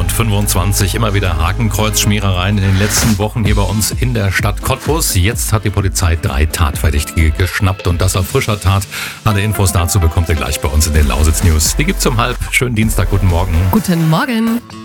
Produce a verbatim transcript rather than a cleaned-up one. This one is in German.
fünfundzwanzig. Immer wieder Hakenkreuzschmierereien in den letzten Wochen hier bei uns in der Stadt Cottbus. Jetzt hat die Polizei drei Tatverdächtige geschnappt und das auf frischer Tat. Alle Infos dazu bekommt ihr gleich bei uns in den Lausitz News. Die gibt's um halb. Schönen Dienstag, guten Morgen. Guten Morgen.